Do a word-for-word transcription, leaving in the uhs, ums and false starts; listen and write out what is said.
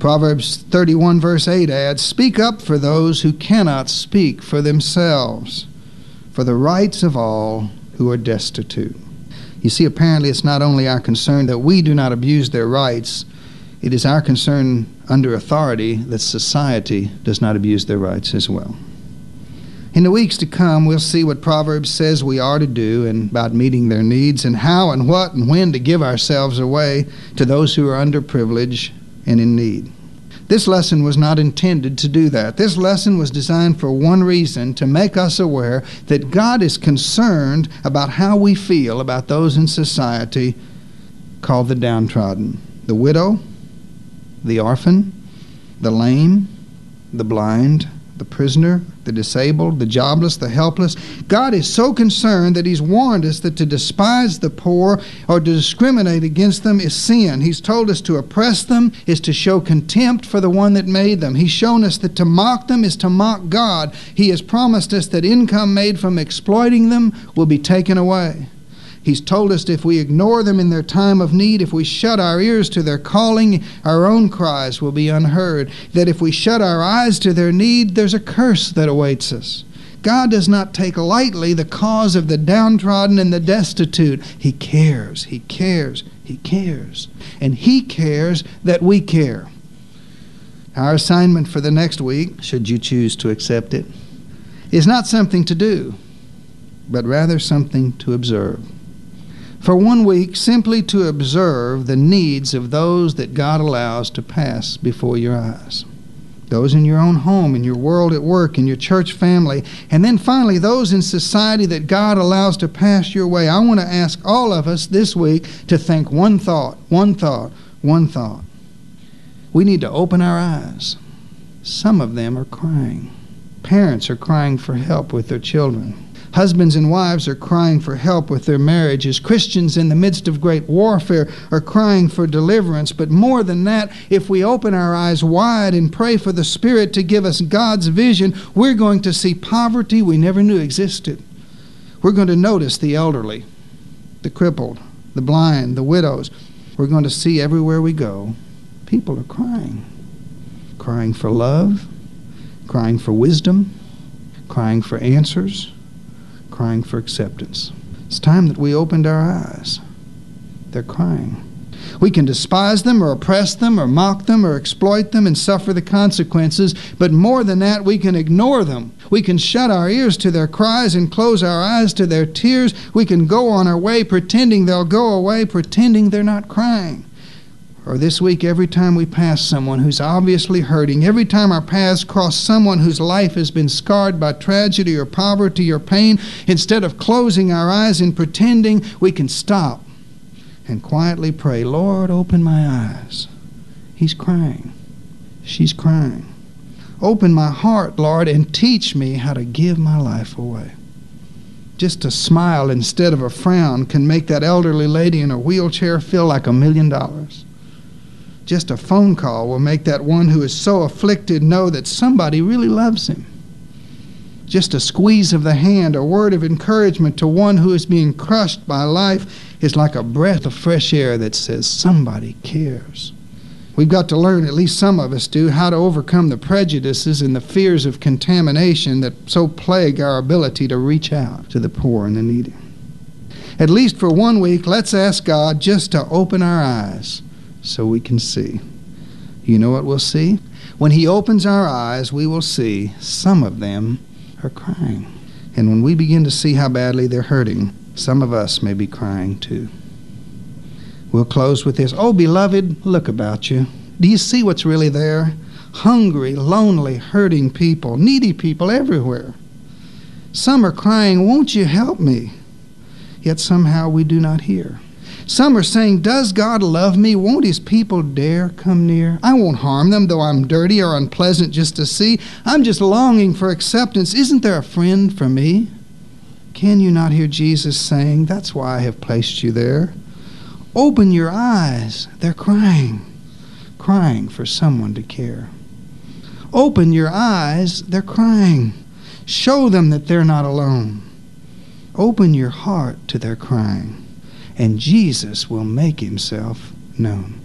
Proverbs thirty-one verse eight adds, "Speak up for those who cannot speak for themselves, for the rights of all who are destitute." You see, apparently it's not only our concern that we do not abuse their rights, it is our concern under authority that society does not abuse their rights as well. In the weeks to come, we'll see what Proverbs says we are to do and about meeting their needs, and how and what and when to give ourselves away to those who are underprivileged and in need. This lesson was not intended to do that. This lesson was designed for one reason: to make us aware that God is concerned about how we feel about those in society called the downtrodden, the widow, the orphan, the lame, the blind, the prisoner, the disabled, the jobless, the helpless. God is so concerned that He's warned us that to despise the poor or to discriminate against them is sin. He's told us to oppress them is to show contempt for the one that made them. He's shown us that to mock them is to mock God. He has promised us that income made from exploiting them will be taken away. He's told us that if we ignore them in their time of need, if we shut our ears to their calling, our own cries will be unheard. That if we shut our eyes to their need, there's a curse that awaits us. God does not take lightly the cause of the downtrodden and the destitute. He cares, He cares, He cares. And He cares that we care. Our assignment for the next week, should you choose to accept it, is not something to do, but rather something to observe. For one week, simply to observe the needs of those that God allows to pass before your eyes. Those in your own home, in your world at work, in your church family, and then finally those in society that God allows to pass your way. I want to ask all of us this week to think one thought, one thought, one thought. We need to open our eyes. Some of them are crying. Parents are crying for help with their children. Husbands and wives are crying for help with their marriages. Christians in the midst of great warfare are crying for deliverance. But more than that, if we open our eyes wide and pray for the Spirit to give us God's vision, we're going to see poverty we never knew existed. We're going to notice the elderly, the crippled, the blind, the widows. We're going to see everywhere we go, people are crying. Crying for love, crying for wisdom, crying for answers, crying for acceptance. It's time that we opened our eyes. They're crying. We can despise them or oppress them or mock them or exploit them and suffer the consequences, but more than that, we can ignore them. We can shut our ears to their cries and close our eyes to their tears. We can go on our way pretending they'll go away, pretending they're not crying. Or this week, every time we pass someone who's obviously hurting, every time our paths cross someone whose life has been scarred by tragedy or poverty or pain, instead of closing our eyes and pretending, we can stop and quietly pray, Lord, open my eyes. He's crying. She's crying. Open my heart, Lord, and teach me how to give my life away. Just a smile instead of a frown can make that elderly lady in a wheelchair feel like a million dollars. Just a phone call will make that one who is so afflicted know that somebody really loves him. Just a squeeze of the hand, a word of encouragement to one who is being crushed by life is like a breath of fresh air that says somebody cares. We've got to learn, at least some of us do, how to overcome the prejudices and the fears of contamination that so plague our ability to reach out to the poor and the needy. At least for one week, let's ask God just to open our eyes so we can see. You know what we'll see? When He opens our eyes, we will see some of them are crying. And when we begin to see how badly they're hurting, some of us may be crying too. We'll close with this. Oh, beloved, look about you. Do you see what's really there? Hungry, lonely, hurting people, needy people everywhere. Some are crying, won't you help me? Yet somehow we do not hear. Some are saying, does God love me? Won't His people dare come near? I won't harm them, though I'm dirty or unpleasant just to see. I'm just longing for acceptance. Isn't there a friend for me? Can you not hear Jesus saying, that's why I have placed you there? Open your eyes. They're crying, crying for someone to care. Open your eyes. They're crying. Show them that they're not alone. Open your heart to their crying, and Jesus will make Himself known.